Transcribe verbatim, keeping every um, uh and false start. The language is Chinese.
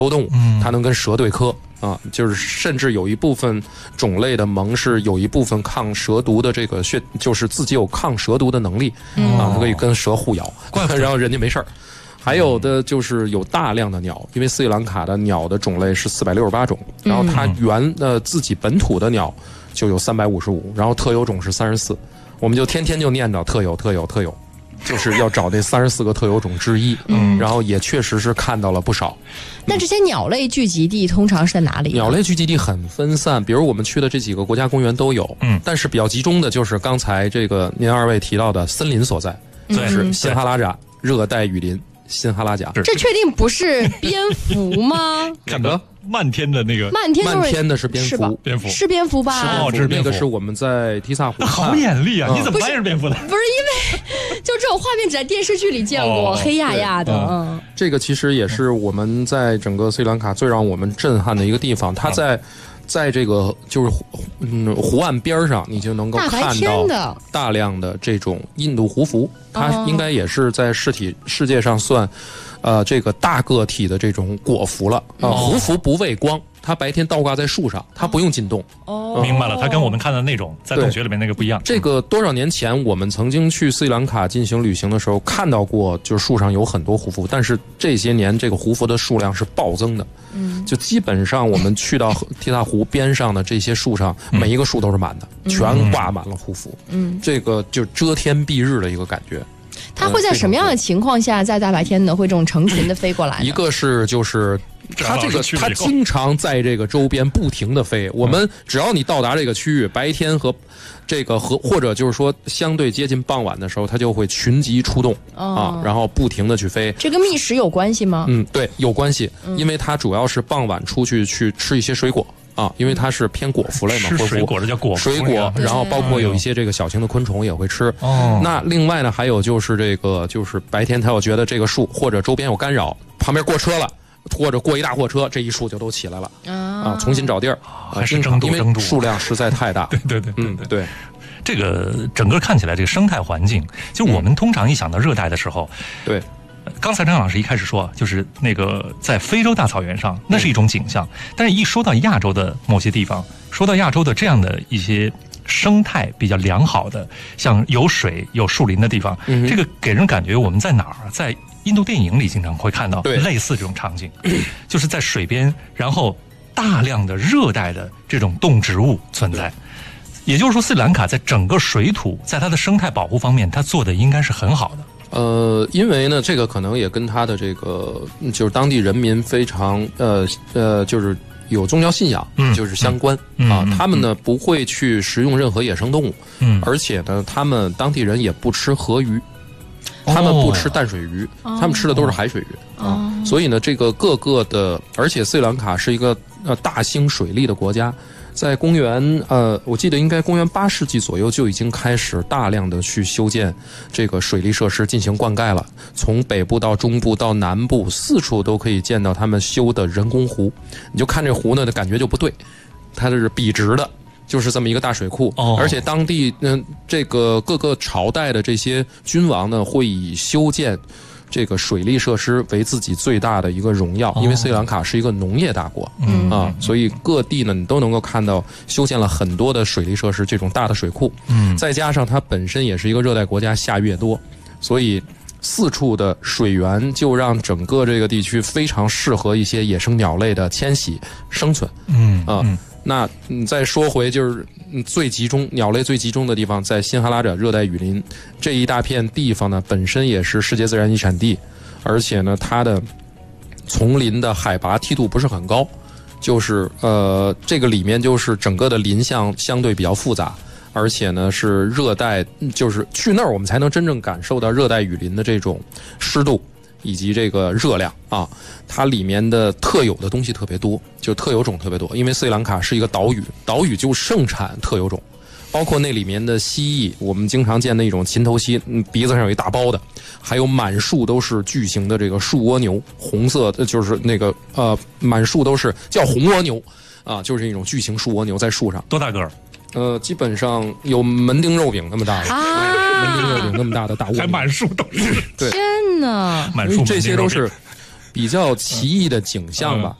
动物，它能跟蛇对磕啊，就是甚至有一部分种类的獴是有一部分抗蛇毒的这个血，就是自己有抗蛇毒的能力啊，它可以跟蛇互咬，然后人家没事儿。还有的就是有大量的鸟，因为斯里兰卡的鸟的种类是四百六十八种，然后它原呃自己本土的鸟就有三百五十五，然后特有种是三十四，我们就天天就念叨特有特有特有。就是要找这三十四个特有种之一，嗯，然后也确实是看到了不少。 那这些鸟类聚集地通常是在哪里？ 鸟类聚集地很分散，比如我们去的这几个国家公园都有，嗯，但是比较集中的就是刚才这个您二位提到的森林所在，就是新哈拉贾热带雨林。新哈拉贾， 这确定不是蝙蝠吗？ 看得漫天的那个， 漫天漫天的是蝙蝠， 蝙蝠是蝙蝠吧？ 哦，是那个是我们在提萨湖。 好眼力啊！你怎么发现是蝙蝠的？ 不是因为就这种画面只在电视剧里见过，黑压压的。嗯， 这个其实也是我们在整个斯里兰卡最让我们震撼的一个地方，它在。在这个就是嗯湖岸边上，你就能够看到大量的这种印度胡蝠，它应该也是在世体世界上算，呃这个大个体的这种果蝠了啊、呃。胡蝠不畏光，它白天倒挂在树上，它不用进洞。 哦， 嗯、明白了，它跟我们看的那种在洞穴里面那个不一样。 这个多少年前我们曾经去斯里兰卡进行旅行的时候，看到过，就是树上有很多胡蝠，但是这些年这个胡蝠的数量是暴增的。嗯，就基本上我们去到提萨湖边上的这些树上，嗯、每一个树都是满的，嗯、全挂满了胡蝠。嗯，这个就遮天蔽日的一个感觉。 它会在什么样的情况下，在大白天呢，会这种成群的飞过来？ 一个是就是它这个它经常在这个周边不停的飞，我们只要你到达这个区域，白天和这个和或者就是说相对接近傍晚的时候，它就会群集出动、哦、啊，然后不停的去飞。 这跟觅食有关系吗？ 嗯，对，有关系，因为它主要是傍晚出去去吃一些水果。啊，因为它是偏果蝠类嘛， 吃水果这叫果水果，然后包括有一些这个小型的昆虫也会吃。哦，那另外呢，还有就是这个，就是白天它要觉得这个树或者周边有干扰，旁边过车了，或者过一大货车，这一树就都起来了啊，重新找地儿， 还是争夺争夺， 数量实在太大。 对对对， 嗯对。 这个整个看起来这个生态环境，就我们通常一想到热带的时候， 对。 刚才张老师一开始说，就是那个在非洲大草原上，那是一种景象。但是，一说到亚洲的某些地方，说到亚洲的这样的一些生态比较良好的，像有水有树林的地方，嗯、这个给人感觉我们在哪儿？在印度电影里经常会看到类似这种场景，就是在水边，然后大量的热带的这种动植物存在。也就是说，斯里兰卡在整个水土，在它的生态保护方面，它做的应该是很好的。 呃，因为呢，这个可能也跟他的这个就是当地人民非常呃呃，就是有宗教信仰，嗯、就是相关、嗯、啊。嗯、他们呢、嗯、不会去食用任何野生动物，嗯，而且呢，他们当地人也不吃河鱼，他们不吃淡水鱼，哦、他们吃的都是海水鱼、哦、啊。所以呢，这个各个的，而且斯里兰卡是一个呃大兴水利的国家。在公元呃，我记得应该公元八世纪左右就已经开始大量的去修建这个水利设施进行灌溉了。从北部到中部到南部，四处都可以见到他们修的人工湖。你就看这湖呢，的感觉就不对，它这是笔直的，就是这么一个大水库。哦、而且当地嗯、呃，这个各个朝代的这些君王呢，会以修建这个水利设施为自己最大的一个荣耀，因为斯里兰卡是一个农业大国、嗯、啊，所以各地呢你都能够看到修建了很多的水利设施，这种大的水库。嗯，再加上它本身也是一个热带国家，下雨也多，所以四处的水源就让整个这个地区非常适合一些野生鸟类的迁徙生存。嗯啊。嗯那你再说回就是最集中鸟类最集中的地方，在新哈拉贾热带雨林这一大片地方呢，本身也是世界自然遗产地，而且呢，它的丛林的海拔梯度不是很高，就是呃，这个里面就是整个的林相相对比较复杂，而且呢是热带，就是去那儿我们才能真正感受到热带雨林的这种湿度。以及这个热量啊，它里面的特有的东西特别多，就特有种特别多。因为斯里兰卡是一个岛屿，岛屿就盛产特有种，包括那里面的蜥蜴，我们经常见的一种琴头蜥，嗯，鼻子上有一大包的，还有满树都是巨型的这个树蜗牛，红色的，就是那个呃，满树都是叫红蜗牛啊，就是一种巨型树蜗牛在树上， 多大个儿？ 呃，基本上有门钉肉饼那么大的，啊、门钉肉饼那么大的大蜗牛， 还满树都是。 对， 天哪， 满树这些都是比较奇异的景象吧。